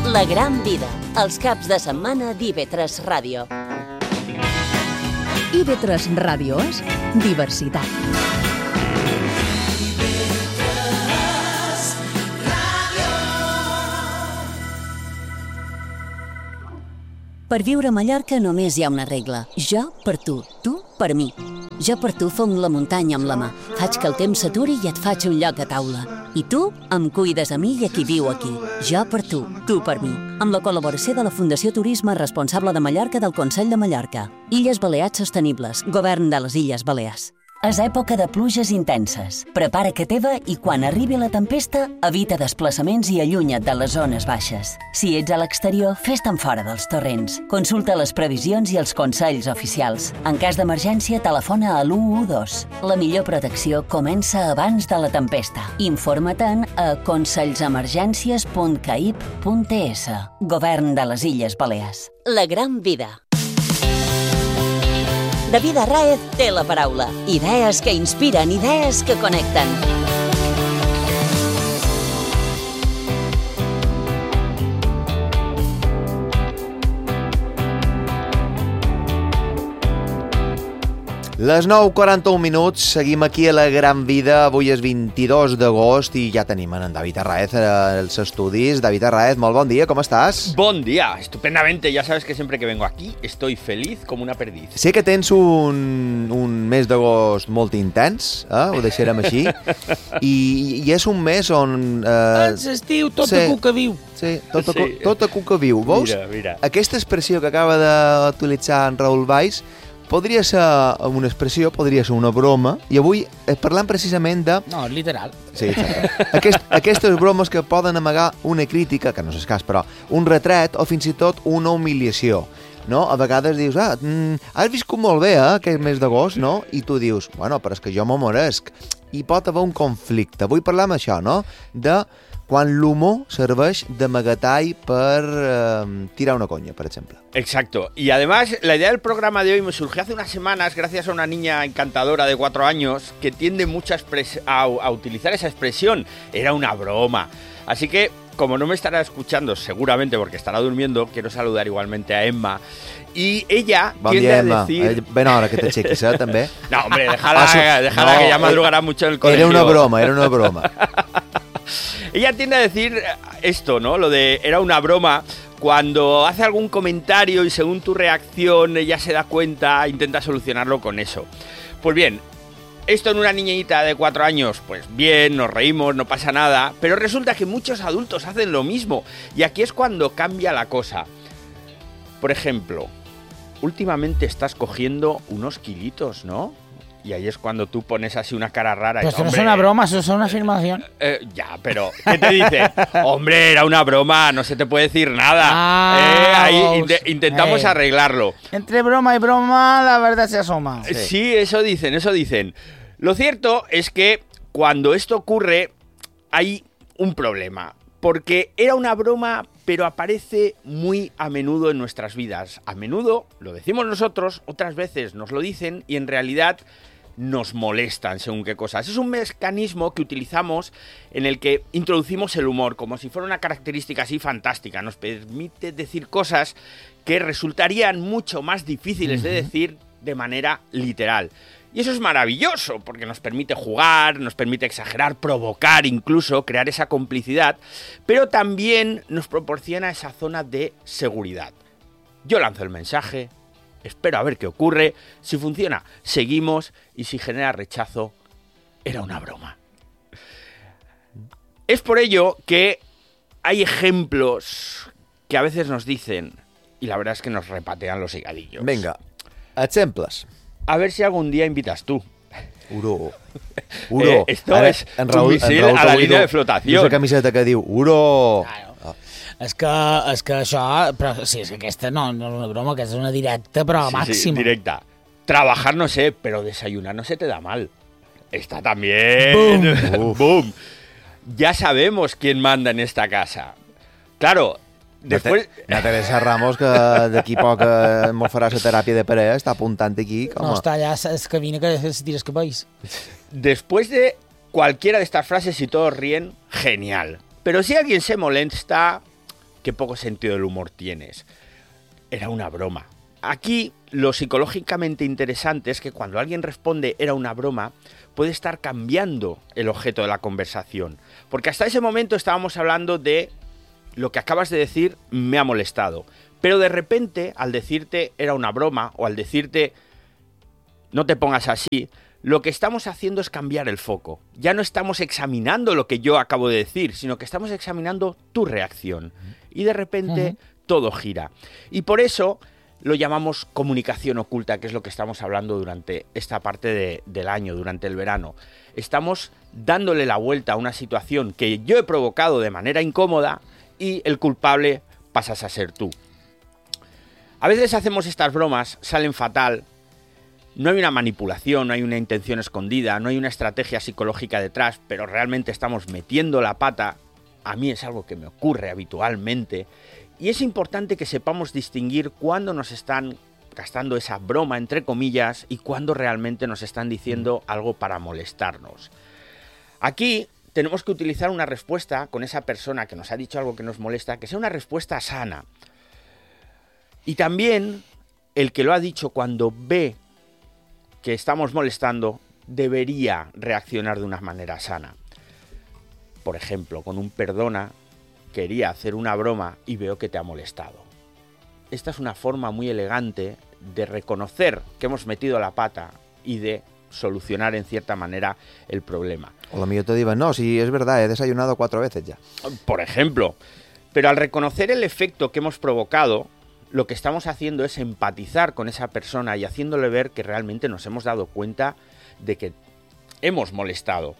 La gran vida, els caps de setmana d'IV3 Ràdio. IV3 Ràdio és diversitat. Per viure a Mallorca només hi ha una regla. Jo per tu per mi. Jo per tu fong la muntanya amb la mà. Faig que el temps s'aturi i et faig un lloc a taula. I tu em cuides a mi i a qui viu aquí. Jo per tu per mi. Amb la col·laboració de la Fundació Turisme Responsable de Mallorca del Consell de Mallorca. Illes Balears Sostenibles. Govern de les Illes Balears. És època de pluges intenses. Prepara que teva i quan arribi la tempesta, evita desplaçaments i allunya't de les zones baixes. Si ets a l'exterior, fes-te'n fora dels torrents. Consulta les previsions i els consells oficials. En cas d'emergència, telefona a l'112. La millor protecció comença abans de la tempesta. Informa-te'n a consells-emergències.caip.es. Govern de les Illes Balears. La gran vida. David Arraez té la paraula. Idees que inspiren, idees que connecten. Les 9:41, seguim aquí a La Gran Vida. Avui és 22 d'agost i ja tenim en David Arraez als estudis. David Arraez, molt bon dia, com estàs? Bon dia, estupendamente. Ya sabes que siempre que vengo aquí estoy feliz como una perdiz. Sé que tens un mes d'agost molt intens, ho deixarem així, i és un mes on... L'estiu, tota cuca viu. Sí, tota cuca viu. Veus? Mira. Aquesta expressió que acaba d'utilitzar en Raül Valls podria ser una expressió, podria ser una broma, i avui parlant precisament de... No, és literal. Sí, exacte. Aquestes bromes que poden amagar una crítica, que no és cas, però un retret o fins i tot una humiliació, no? A vegades dius, has viscut molt bé, aquest mes d'agost, no? I tu dius, bueno, però és que jo m'ho meresc. I pot haver un conflicte. Vull parlar amb això, no? De quan l'humor serveix d'amagatall per tirar una conya, por ejemplo. Exacto. Y además, la idea del programa de hoy me surgió hace unas semanas gracias a una niña encantadora de 4 años que tiende mucho a utilizar esa expresión. Era una broma. Así que, como no me estará escuchando seguramente porque estará durmiendo, quiero saludar igualmente a Emma. Y ella tiende a decir... Ben hora que t'aixequis, també. No, hombre, déjala que ya madrugará mucho en el colegio. Era una broma. Ella tiende a decir esto, ¿no? Lo de era una broma. Cuando hace algún comentario y según tu reacción ella se da cuenta, intenta solucionarlo con eso. Pues bien, esto en una niñita de 4 años, pues bien, nos reímos, no pasa nada, pero resulta que muchos adultos hacen lo mismo y aquí es cuando cambia la cosa. Por ejemplo, últimamente estás cogiendo unos kilitos, ¿no? Y ahí es cuando tú pones así una cara rara. Pero esto no es una broma, eso es una afirmación. Ya, pero ¿qué te dice? Hombre, era una broma, no se te puede decir nada. Ahí intentamos arreglarlo. Entre broma y broma, la verdad se asoma. Sí, eso dicen. Lo cierto es que cuando esto ocurre, hay un problema. Porque era una broma, pero aparece muy a menudo en nuestras vidas. A menudo lo decimos nosotros, otras veces nos lo dicen y en realidad nos molestan según qué cosas. Es un mecanismo que utilizamos en el que introducimos el humor como si fuera una característica así fantástica. Nos permite decir cosas que resultarían mucho más difíciles de decir de manera literal. Y eso es maravilloso, porque nos permite jugar, nos permite exagerar, provocar incluso, crear esa complicidad, pero también nos proporciona esa zona de seguridad. Yo lanzo el mensaje, espero a ver qué ocurre, si funciona, seguimos, y si genera rechazo, era una broma. Es por ello que hay ejemplos que a veces nos dicen, y la verdad es que nos repatean los higadillos. Venga, ejemplos. A ver si algún día invitas tú. Uro. Esto ara, es un misil a la línia de flotació. És la camiseta que diu Uro. Claro. És que això... Però sí, és que aquesta no és una broma, que és una directa, però màxima. Sí, directa. Trabajar no sé, pero desayunar no se te da mal. Está también. ¡Bum! Ya sabemos quién manda en esta casa. Claro... Després... La Teresa Ramos, que d'aquí poc m'ho farà la teràpia de parella, està apuntant aquí. No, està allà, es camina que se tira escapéis. Después de cualquiera de estas frases, si todos ríen, genial. Pero si alguien se molesta, qué poco sentido del humor tienes. Era una broma. Aquí lo psicológicamente interesante es que cuando alguien responde era una broma, puede estar cambiando el objeto de la conversación. Porque hasta ese momento estábamos hablando de lo que acabas de decir me ha molestado. Pero de repente, al decirte era una broma o al decirte no te pongas así, lo que estamos haciendo es cambiar el foco. Ya no estamos examinando lo que yo acabo de decir, sino que estamos examinando tu reacción. Y de repente todo gira. Y por eso lo llamamos comunicación oculta, que es lo que estamos hablando durante esta parte del año, durante el verano. Estamos dándole la vuelta a una situación que yo he provocado de manera incómoda y el culpable pasas a ser tú. A veces hacemos estas bromas, salen fatal. No hay una manipulación, no hay una intención escondida, no hay una estrategia psicológica detrás, pero realmente estamos metiendo la pata. A mí es algo que me ocurre habitualmente. Y es importante que sepamos distinguir cuándo nos están gastando esa broma, entre comillas, y cuándo realmente nos están diciendo algo para molestarnos. Aquí tenemos que utilizar una respuesta con esa persona que nos ha dicho algo que nos molesta, que sea una respuesta sana. Y también el que lo ha dicho, cuando ve que estamos molestando, debería reaccionar de una manera sana. Por ejemplo, con un perdona, quería hacer una broma y veo que te ha molestado. Esta es una forma muy elegante de reconocer que hemos metido la pata y de solucionar en cierta manera el problema. O lo mío te digo, no, si es verdad, he desayunado 4 veces ya. Por ejemplo. Pero al reconocer el efecto que hemos provocado, lo que estamos haciendo es empatizar con esa persona y haciéndole ver que realmente nos hemos dado cuenta de que hemos molestado.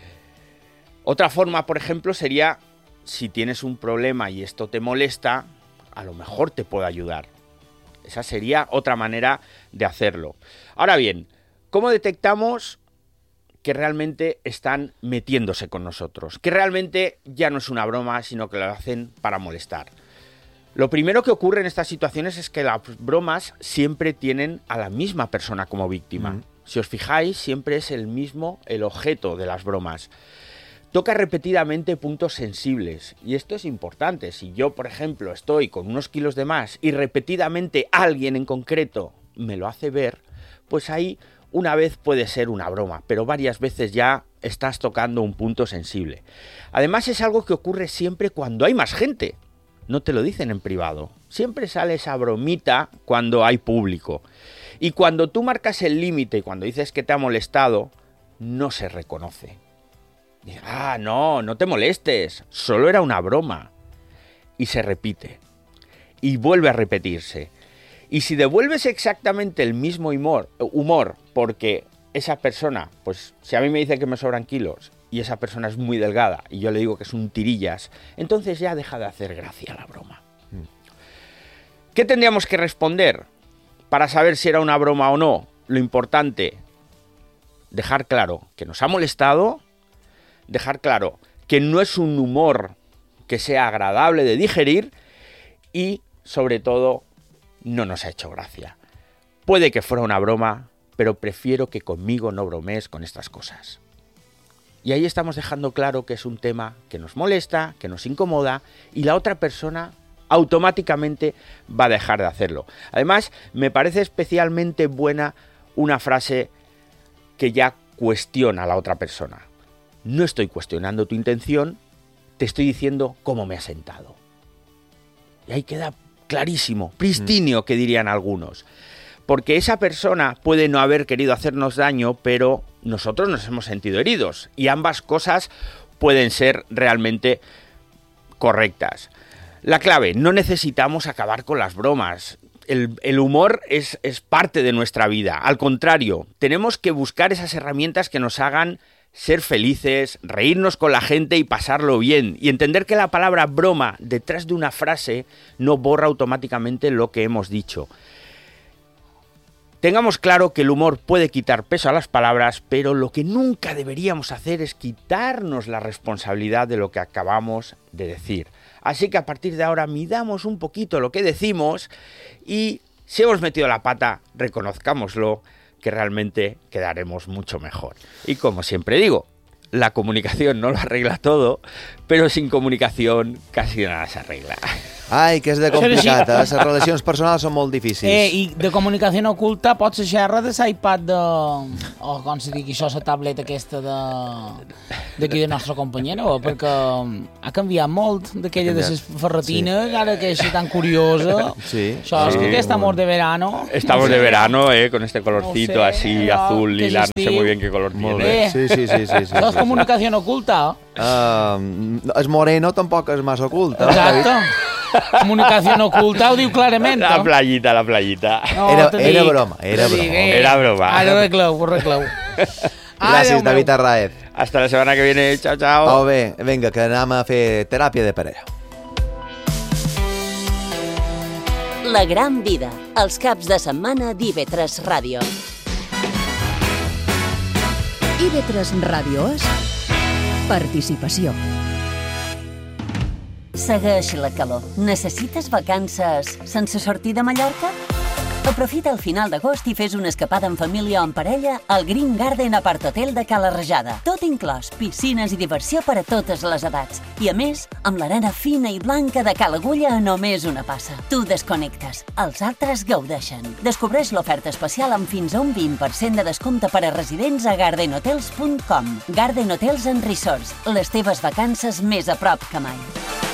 Otra forma, por ejemplo, sería, si tienes un problema y esto te molesta, a lo mejor te puedo ayudar. Esa sería otra manera de hacerlo. Ahora bien, ¿cómo detectamos que realmente están metiéndose con nosotros? Que realmente ya no es una broma, sino que lo hacen para molestar. Lo primero que ocurre en estas situaciones es que las bromas siempre tienen a la misma persona como víctima. Si os fijáis, siempre es el mismo el objeto de las bromas. Toca repetidamente puntos sensibles, y esto es importante. Si yo, por ejemplo, estoy con unos kilos de más y repetidamente alguien en concreto me lo hace ver, pues ahí una vez puede ser una broma, pero varias veces ya estás tocando un punto sensible. Además, es algo que ocurre siempre cuando hay más gente. No te lo dicen en privado. Siempre sale esa bromita cuando hay público. Y cuando tú marcas el límite y cuando dices que te ha molestado, no se reconoce. No te molestes, solo era una broma. Y se repite. Y vuelve a repetirse. Y si devuelves exactamente el mismo humor, porque esa persona, pues si a mí me dice que me sobran kilos y esa persona es muy delgada y yo le digo que es un tirillas, entonces ya deja de hacer gracia la broma. ¿Qué tendríamos que responder para saber si era una broma o no? Lo importante, dejar claro que nos ha molestado, dejar claro que no es un humor que sea agradable de digerir y, sobre todo, no nos ha hecho gracia. Puede que fuera una broma, pero prefiero que conmigo no bromees con estas cosas. Y ahí estamos dejando claro que es un tema que nos molesta, que nos incomoda, y la otra persona automáticamente va a dejar de hacerlo. Además, me parece especialmente buena una frase que ya cuestiona a la otra persona. No estoy cuestionando tu intención, te estoy diciendo cómo me ha sentado. Y ahí queda clarísimo, pristinio, que dirían algunos. Porque esa persona puede no haber querido hacernos daño, pero nosotros nos hemos sentido heridos. Y ambas cosas pueden ser realmente correctas. La clave, no necesitamos acabar con las bromas. El humor es parte de nuestra vida. Al contrario, tenemos que buscar esas herramientas que nos hagan ser felices, reírnos con la gente y pasarlo bien. Y entender que la palabra broma detrás de una frase no borra automáticamente lo que hemos dicho. Tengamos claro que el humor puede quitar peso a las palabras, pero lo que nunca deberíamos hacer es quitarnos la responsabilidad de lo que acabamos de decir. Así que a partir de ahora midamos un poquito lo que decimos y si hemos metido la pata, reconozcámoslo, que realmente quedaremos mucho mejor. Y como siempre digo, la comunicación no lo arregla todo, pero sin comunicación casi nada se arregla. Ai, que és de complicat, Les relacions personals són molt difícils. I de comunicació oculta pot ser xerra de l'iPad de... O com se digui això, la tableta aquesta d'aquí de nostra companyera, perquè ha canviat molt d'aquella de les ferretines, ara que és tan curiosa. Sí. Això és que aquest amor de verano... Estamos de verano, con este colorcito No sé, así, però azul, que lila, no sé estiu. muy bien qué color Molt tiene. bé. Sí. Això és comunicació oculta. El moreno tampoc és massa ocult. Exacte. Comunicació oculta ho diu clarament. La playita. No, Era te dic, broma, era te dic, broma. Era broma. Ara ho arregleu. Gràcies, David Arraez. Hasta la semana que viene. Chao, chao. Oh, bé, vinga, que anem a fer teràpia de parella. La gran vida, els caps de setmana d'IV3 Ràdio. IB3 Ràdio és participació. Segueix la calor. Necessites vacances sense sortir de Mallorca? Aprofita el final d'agost i fes una escapada en família o en parella al Green Garden Apart Hotel de Cala Rajada. Tot inclòs, piscines i diversió per a totes les edats. I a més, amb l'arena fina i blanca de Cala Agulla a només una passa. Tu desconnectes, els altres gaudeixen. Descobreix l'oferta especial amb fins a un 20% de descompte per a residents a gardenhotels.com. Garden Hotels and Resorts, les teves vacances més a prop que mai.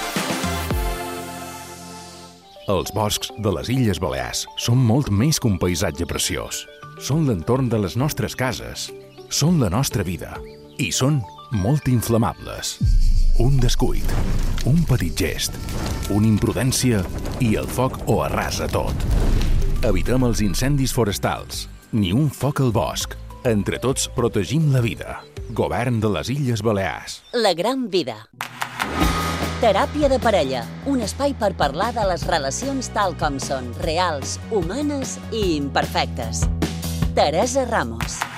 Els boscs de les Illes Balears són molt més que un paisatge preciós. Són l'entorn de les nostres cases, són la nostra vida i són molt inflamables. Un descuit, un petit gest, una imprudència i el foc ho arrasa tot. Evitem els incendis forestals, ni un foc al bosc. Entre tots protegim la vida. Govern de les Illes Balears. La gran vida. Teràpia de parella, un espai per parlar de les relacions tal com són, reals, humanes i imperfectes. Teresa Ramos.